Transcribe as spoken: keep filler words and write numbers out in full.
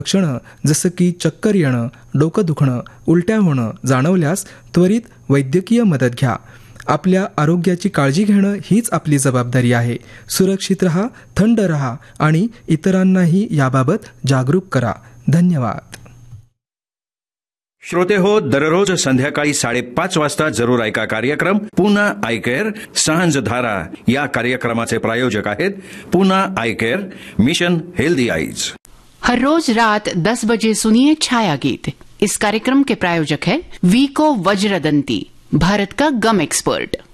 लक्षणं जसं की चक्कर येणं, डोकं दुखणं, उलट्या होणं जाणवल्यास त्वरित वैद्यकीय मदत घ्या. आपल्या आरोग्याची काळजी घेणं हीच आपली जबाबदारी आहे. सुरक्षित रहा, थंड रहा आणि इतरांनाही याबाबत जागरूक करा. धन्यवाद. श्रोते हो, दररोज संध्याकाळी साडेपाच वाजता जरूर ऐका कार्यक्रम पूना आय केअर सांझ धारा. या कार्यक्रमाचे प्रायोजक आहेत Poona I care, mission healthy eyes. हर रोज रात दस बजे सुनिए छाया गीत. इस कार्यक्रम के प्रायोजक है वीको वज्रदंती, भारत का गम एक्सपर्ट.